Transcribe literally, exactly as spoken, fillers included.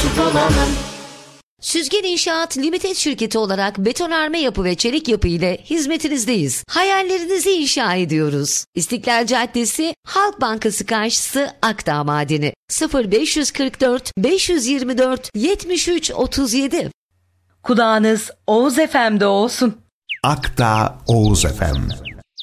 Supa'nın. Süzgen İnşaat Limited şirketi olarak betonarme yapı ve çelik yapı ile hizmetinizdeyiz. Hayallerinizi inşa ediyoruz. İstiklal Caddesi, Halk Bankası karşısı, Akdağ Madeni. sıfır beş kırk dört beş yirmi dört yetmiş üç otuz yedi. Kulağınız Oğuz F M'de olsun. Akdağ Oğuz F M.